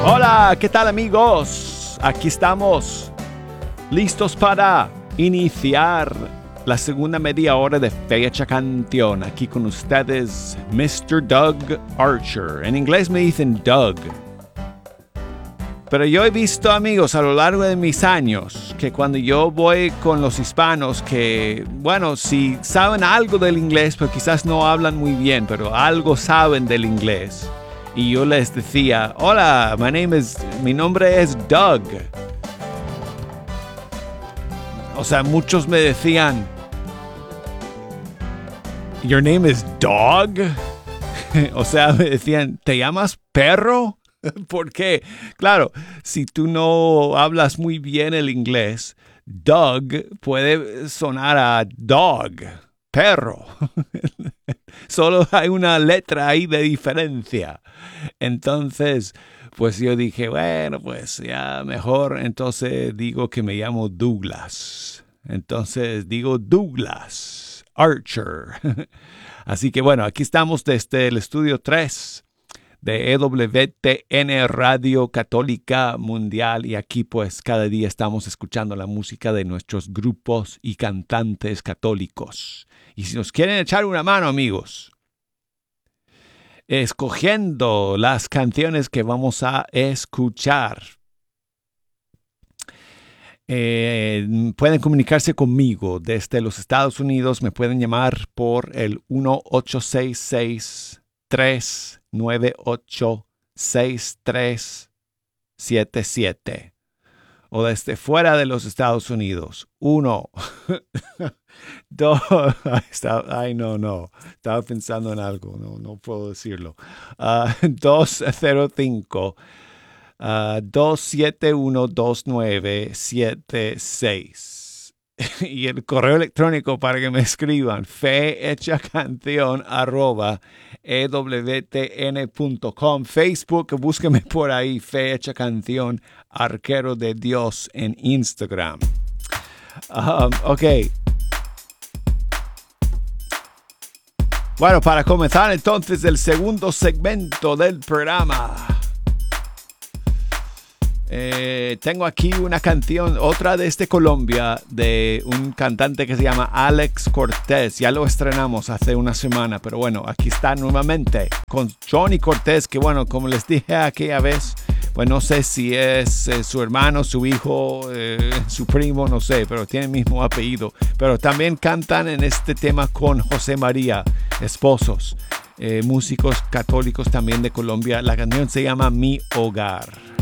Hola, ¿qué tal amigos? Aquí estamos, listos para iniciar la segunda media hora de Fecha Canción. Aquí con ustedes, Mr. Doug Archer. En inglés me dicen Doug. Pero yo he visto, amigos, a lo largo de mis años, que cuando yo voy con los hispanos, que, bueno, si saben algo del inglés, pero quizás no hablan muy bien, pero algo saben del inglés. Y yo les decía, hola, mi nombre es Doug. O sea, muchos me decían, your name is Dog. O sea, me decían, ¿te llamas perro? Porque, claro, si tú no hablas muy bien el inglés, Doug puede sonar a dog, perro. Solo hay una letra ahí de diferencia. Entonces, pues yo dije, bueno, pues ya mejor, entonces digo que me llamo Douglas. Entonces digo Douglas Archer. Así que bueno, aquí estamos desde el estudio 3 de EWTN Radio Católica Mundial, y aquí pues cada día estamos escuchando la música de nuestros grupos y cantantes católicos. Y si nos quieren echar una mano, amigos, escogiendo las canciones que vamos a escuchar, pueden comunicarse conmigo desde los Estados Unidos. Me pueden llamar por el 1-866-398-6377. O desde fuera de los Estados Unidos, 1, 2, estaba pensando en algo, no puedo decirlo. 205 271-2976. Y el correo electrónico para que me escriban, fehechacanción@ewtn.com. Facebook, búsqueme por ahí, Fe Hecha Canción, Arquero de Dios en Instagram. Ok. Bueno, para comenzar entonces el segundo segmento del programa, tengo aquí una canción, otra desde Colombia, de un cantante que se llama Alex Cortés. Ya lo estrenamos hace una semana, pero bueno, aquí está nuevamente con Johnny Cortés, que bueno, como les dije aquella vez, pues no sé si es su hermano, su hijo, su primo, no sé, pero tiene el mismo apellido. Pero también cantan en este tema con José María, esposos, músicos católicos también de Colombia. La canción se llama Mi Hogar.